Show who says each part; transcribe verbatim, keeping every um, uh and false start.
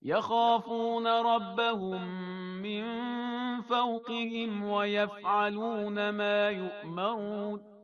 Speaker 1: yakhafuna rabbahum min fawqihim wa yaf'aluna ma yu'marun,